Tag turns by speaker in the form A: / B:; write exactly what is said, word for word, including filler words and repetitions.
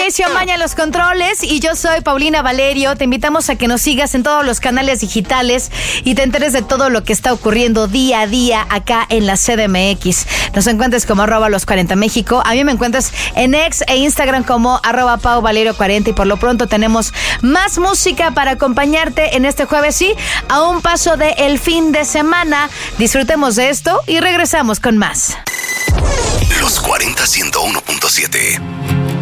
A: Mauricio Maña en los controles y yo soy Paulina Valerio. Te invitamos a que nos sigas en todos los canales digitales y te enteres de todo lo que está ocurriendo día a día acá en la C D M X. Nos encuentres como arroba los cuarenta México. A mí me encuentras en X e Instagram como arroba Pau Valerio cuarenta y por lo pronto tenemos más música para acompañarte en este jueves, sí, a un paso de el fin de semana. Disfrutemos de esto y regresamos con más.
B: Los cuarenta ciento uno punto siete.